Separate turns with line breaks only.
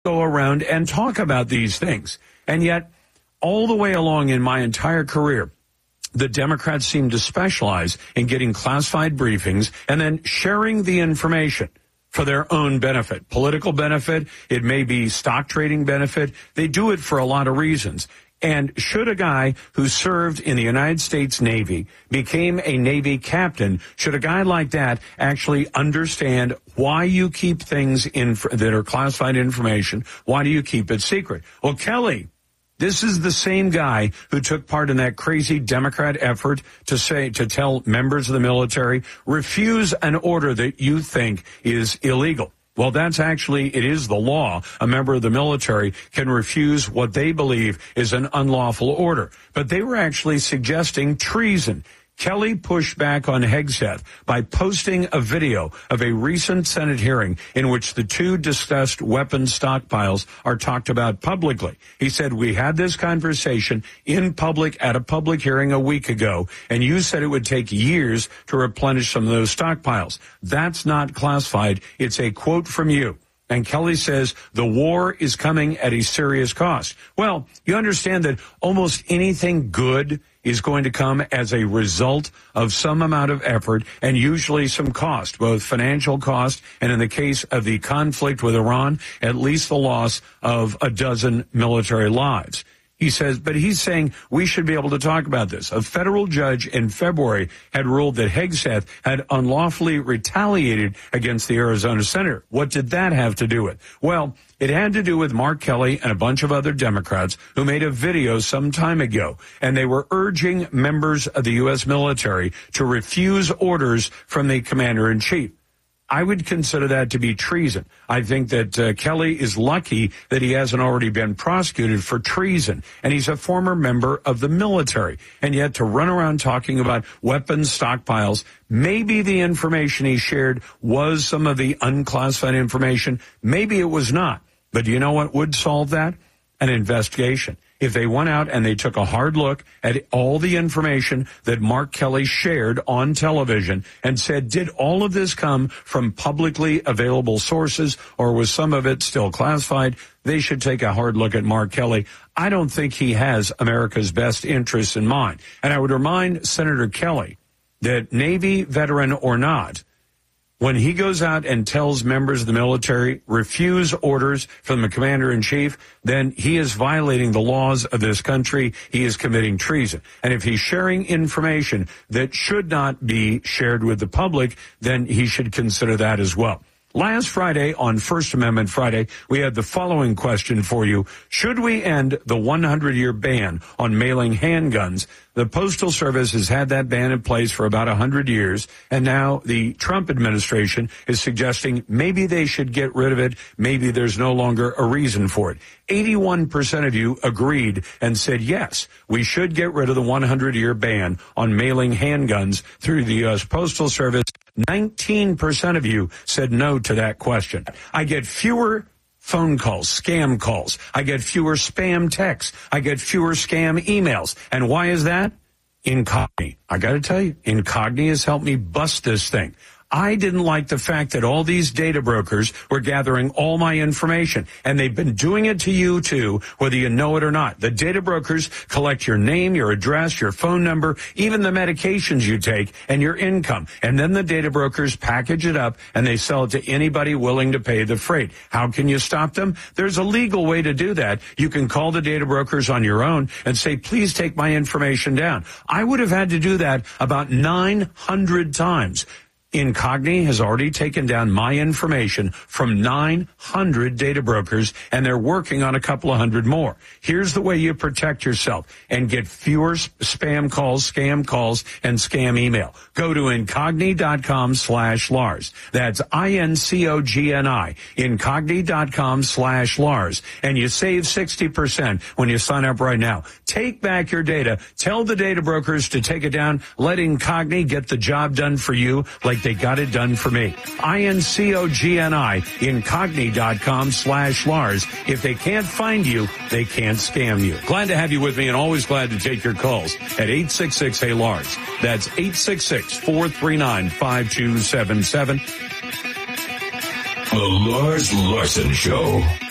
go around and talk about these things. And yet, all the way along in my entire career, the Democrats seem to specialize in getting classified briefings and then sharing the information for their own benefit, political benefit. It may be stock trading benefit. They do it for a lot of reasons. And should a guy who served in the United States Navy, became a Navy captain, should a guy like that actually understand why you keep things that are classified information? Why do you keep it secret? Well, Kelly, this is the same guy who took part in that crazy Democrat effort to tell members of the military, refuse an order that you think is illegal. Well, it is the law. A member of the military can refuse what they believe is an unlawful order. But they were actually suggesting treason. Kelly pushed back on Hegseth by posting a video of a recent Senate hearing in which the two discussed weapons stockpiles are talked about publicly. He said, we had this conversation in public at a public hearing a week ago, and you said it would take years to replenish some of those stockpiles. That's not classified. It's a quote from you. And Kelly says the war is coming at a serious cost. Well, you understand that almost anything good is going to come as a result of some amount of effort and usually some cost, both financial cost and in the case of the conflict with Iran, at least the loss of a dozen military lives. He says, but he's saying we should be able to talk about this. A federal judge in February had ruled that Hegseth had unlawfully retaliated against the Arizona senator. What did that have to do with? Well, it had to do with Mark Kelly and a bunch of other Democrats who made a video some time ago, and they were urging members of the U.S. military to refuse orders from the commander-in-chief. I would consider that to be treason. I think that Kelly is lucky that he hasn't already been prosecuted for treason, and he's a former member of the military. And yet to run around talking about weapons stockpiles, maybe the information he shared was some of the unclassified information. Maybe it was not. But do you know what would solve that? An investigation. If they went out and they took a hard look at all the information that Mark Kelly shared on television and said, did all of this come from publicly available sources or was some of it still classified? They should take a hard look at Mark Kelly. I don't think he has America's best interests in mind. And I would remind Senator Kelly that Navy veteran or not, when he goes out and tells members of the military, refuse orders from the commander-in-chief, then he is violating the laws of this country. He is committing treason. And if he's sharing information that should not be shared with the public, then he should consider that as well. Last Friday, on First Amendment Friday, we had the following question for you. Should we end the 100-year ban on mailing handguns? The Postal Service has had that ban in place for about 100 years, and now the Trump administration is suggesting maybe they should get rid of it. Maybe there's no longer a reason for it. 81% of you agreed and said, yes, we should get rid of the 100-year ban on mailing handguns through the U.S. Postal Service. 19% of you said no to that question. I get fewer phone calls, scam calls. I get fewer spam texts. I get fewer scam emails. And why is that? Incogni. I got to tell you, Incogni has helped me bust this thing. I didn't like the fact that all these data brokers were gathering all my information, and they've been doing it to you too, whether you know it or not. The data brokers collect your name, your address, your phone number, even the medications you take, and your income. And then the data brokers package it up, and they sell it to anybody willing to pay the freight. How can you stop them? There's a legal way to do that. You can call the data brokers on your own and say, please take my information down. I would have had to do that about 900 times. Incogni has already taken down my information from 900 data brokers, and they're working on a couple of hundred more. Here's the way you protect yourself and get fewer spam calls, scam calls, and scam email. Go to Incogni.com/Lars. That's INCOGNI, Incogni.com/Lars. And you save 60% when you sign up right now. Take back your data. Tell the data brokers to take it down. Let Incogni get the job done for you like they got it done for me. INCOGNI, Incogni.com/Lars. If they can't find you, they can't scam you. Glad to have you with me and always glad to take your calls at 866-HEY-LARS. That's 866-439-5277.
The Lars Larson Show.